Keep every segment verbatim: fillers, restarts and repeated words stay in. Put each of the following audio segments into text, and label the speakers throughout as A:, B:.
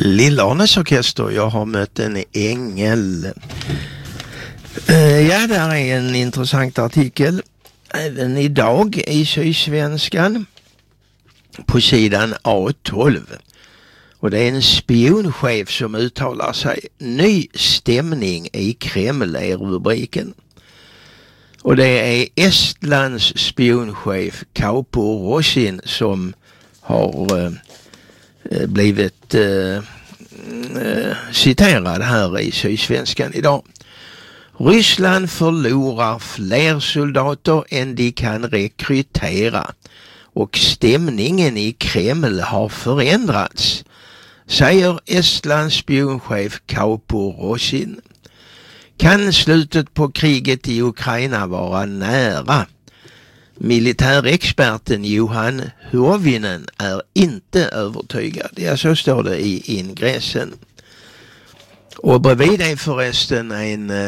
A: Lillarnes orkester, jag har mött en ängel. Uh, ja, där är en intressant artikel även idag i Sydsvenskan på sidan A tolv. Och det är en spionchef som uttalar sig. Ny stämning i Kreml är rubriken. Och det är Estlands spionchef Kaupo Rosin som har uh, blivit uh, uh, citerad här i Sydsvenskan idag. Ryssland förlorar fler soldater än de kan rekrytera och stämningen i Kreml har förändrats, säger Estlands spionchef Kaupo Rosin. Kan slutet på kriget i Ukraina vara nära? Militärexperten Johan Hovinen är inte övertygad. Ja, så står det i ingressen. Och bredvid är förresten en uh,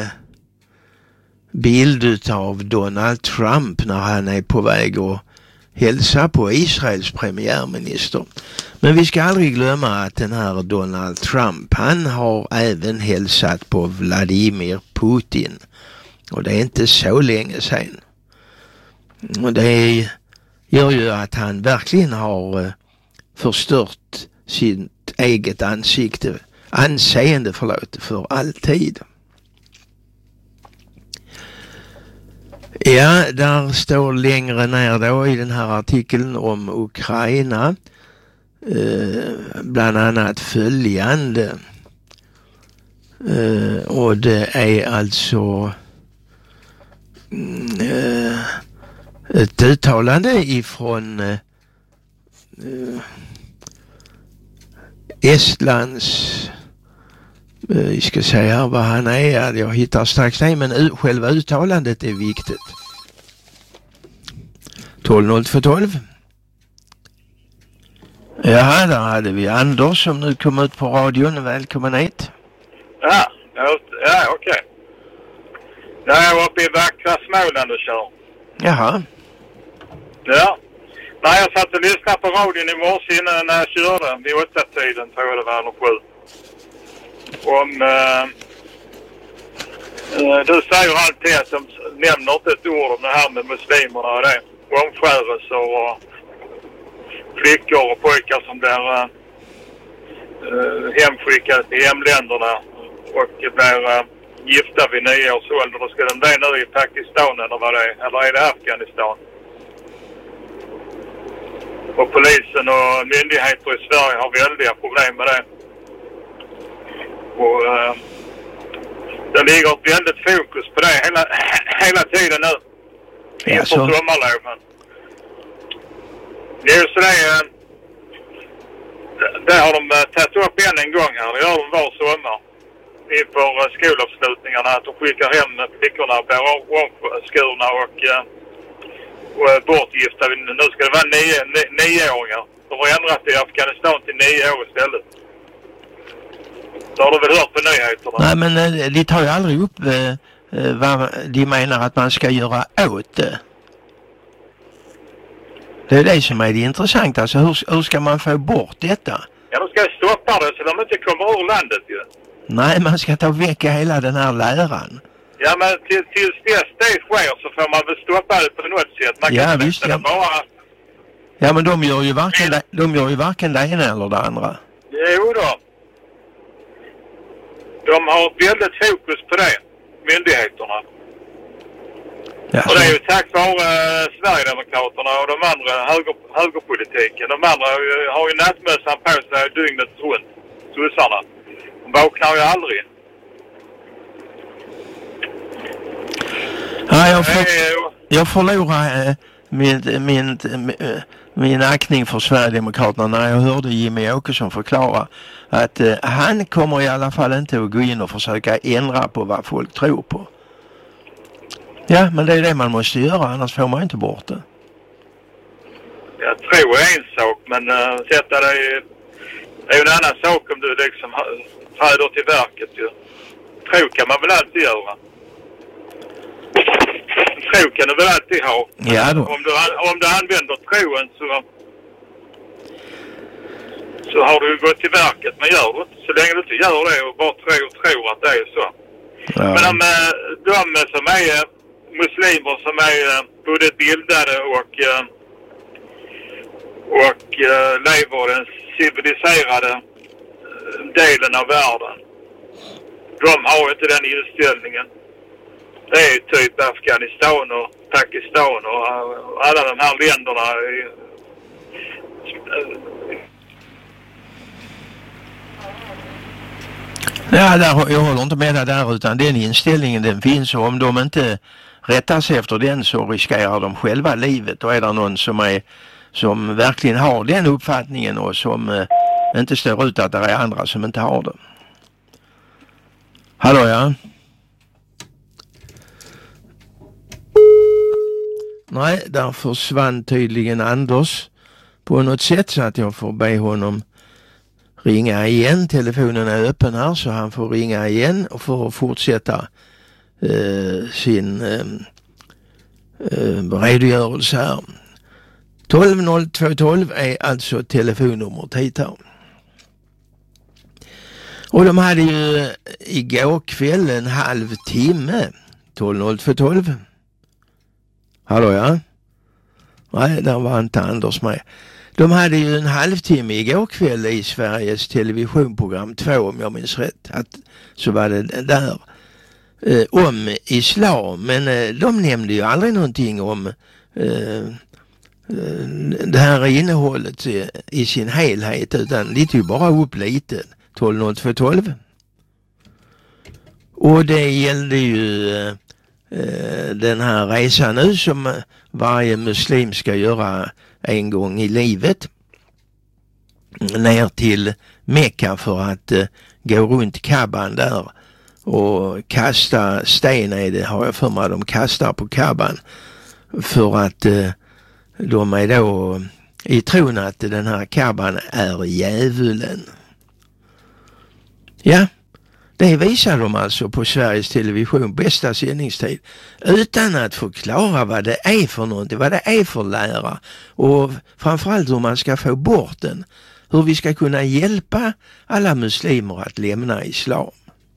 A: bild av Donald Trump när han är på väg att hälsa på Israels premiärminister. Men vi ska aldrig glömma att den här Donald Trump, han har även hälsat på Vladimir Putin. Och det är inte så länge sedan. Och det gör ju att han verkligen har uh, förstört sitt eget ansikte, anseende förlåt, för alltid. Ja, där står längre ner då i den här artikeln om Ukraina eh, bland annat följande. Eh, och det är alltså eh, ett uttalande ifrån eh, Estlands, vi ska säga vad han är, jag hittar strax nej, men själva uttalandet är viktigt. tolv noll två tolv. Ja, där hade vi Anders som nu kom ut på radion. Välkommen hit.
B: Ja, ja, ja okej. Okay. Jag är uppe i vackra Småland och kör.
A: Jaha.
B: Ja. Nej, jag satt och lyssnade på radion i morse innan när jag körde vid åtta tiden, tror jag det var, eller sju. Om uh, uh, du säger alltid att de nämner inte ett ord om det här med muslimerna och det. Omskärelser och flickor och pojkar som blir uh, uh, hemskickade till hemländerna och blir uh, gifta vid nio års ålder. Då ska de bli nu i Pakistan eller vad det är. Eller är det Afghanistan? Och polisen och myndigheter i Sverige har väldiga problem med det. Och uh, det ligger ett väldigt fokus på det hela, hela tiden nu. Inför sommarloven. Det är ju så det är, det har de tagit upp än en gång här. Det gör de var sommar. Inför skolavslutningarna. Att de skickar hem flickorna, blir omskurna och, och bortgifta. Nu ska det vara nio, nioåringar. De har ändrat i Afghanistan till nio år istället. Det har du väl hört på nyheterna?
A: Nej, men de tar ju aldrig upp eh, vad de menar att man ska göra åt det. Det är det som är det intressanta. Alltså hur, hur ska man få bort detta?
B: Ja, de ska stoppa det så de inte kommer ur landet ju.
A: Nej, man ska ta väcka hela den här läran.
B: Ja, men till, tills dess det sker så får man väl stoppa det på något sätt. Man kan
A: ja,
B: inte
A: visst, ja.
B: bara...
A: Ja, men de gör ju varken, de, de gör ju varken det ena eller det andra.
B: Jo då. De har väldigt fokus på det, myndigheterna. Ja, och det är ju tack vare uh, Sverigedemokraterna och de andra höger, högerpolitiken. De andra uh, har ju nattmössan på sig dygnet runt, sossarna. De vaknar ju aldrig.
A: Ja, jag, för, jag förlorar äh, min, min, min, min aktning för Sverigedemokraterna när jag hörde Jimmy Åkesson förklara att äh, han kommer i alla fall inte att gå in och försöka ändra på vad folk tror på. Ja, men det är det man måste göra, annars får man inte bort det.
B: Jag tror är en sak, men uh, sätta det är, är ju en annan sak om du liksom träder till verket ju. Tro kan man väl alltid göra. Tro kan du väl alltid ha.
A: Ja då.
B: Om du, om du använder troen så så har du gått till verket. Men gör du inte, så länge du inte gör det och bara tror, tror att det är så. Ja. Men de, de som är muslimer som är både bildade och, och lever den civiliserade delen av världen, de har inte den inställningen. Det är typ Afghanistan och Pakistan och alla de här länderna.
A: Ja, där, jag håller inte med dig där, utan den inställningen den finns, och om de inte rättar sig efter den så riskerar de själva livet. Och är det någon som är som verkligen har den uppfattningen och som eh, inte står ut att det är andra som inte har det. Hallå, ja? Nej, där försvann tydligen Anders på något sätt, så att jag får be honom ringa igen. Telefonen är öppen här, så han får ringa igen och får fortsätta eh, sin eh, eh, redogörelse här. tolv noll två tolv är alltså telefonnumret hit här. Och de hade ju igår kväll en halv timme. tolv noll två tolv. Hallå, ja? Nej, där var inte Anders med. De hade ju en halvtimme igår kväll i Sveriges televisionprogram två, om jag minns rätt. Att, så var det där eh, om islam. Men eh, de nämnde ju aldrig någonting om eh, det här innehållet i, i sin helhet, utan det är ju bara upp lite. tolv noll två tolv. Och det gällde ju eh, den här resan nu som varje muslim ska göra en gång i livet ner till Mekka för att eh, gå runt Kaban där och kasta sten i det, har jag för mig de kastar på Kaban, för att eh, de är då i tron att den här Kaban är djävulen. Ja, det visar de alltså på Sveriges Television, bästa sändningstid, utan att förklara vad det är för någonting, vad det är för lära, och framförallt hur man ska få bort den, hur vi ska kunna hjälpa alla muslimer att lämna islam.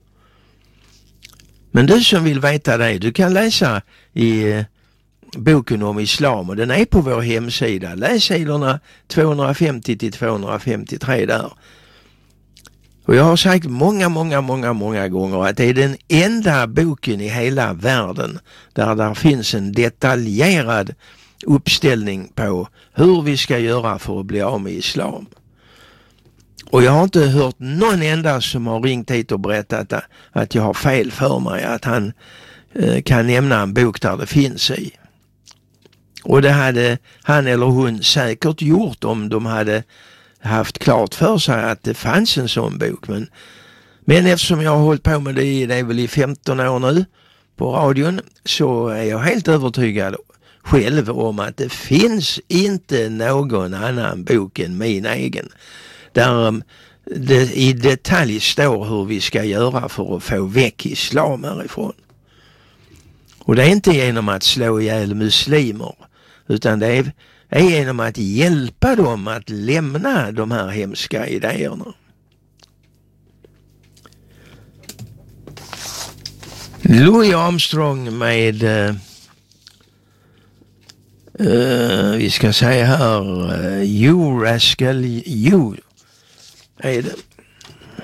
A: Men du som vill veta det, du kan läsa i eh, boken om islam, och den är på vår hemsida. Läs sidorna tvåhundrafemtio till tvåhundrafemtiotre där. Och jag har sagt många, många, många, många gånger att det är den enda boken i hela världen där där finns en detaljerad uppställning på hur vi ska göra för att bli av med islam. Och jag har inte hört någon enda som har ringt hit och berättat att jag har fel för mig, att han eh, kan nämna en bok där det finns i. Och det hade han eller hon säkert gjort om de hade haft klart för sig att det fanns en sån bok. Men, men eftersom jag har hållit på med det, det är väl i femton år nu på radion, så är jag helt övertygad själv om att det finns inte någon annan bok än min egen. Där det i detalj står hur vi ska göra för att få väck islam härifrån. Och det är inte genom att slå ihjäl muslimer, utan det är, är genom att hjälpa dem att lämna de här hemska idéerna. Louis Armstrong med uh, uh, vi ska säga här uh, You Rascal You är det.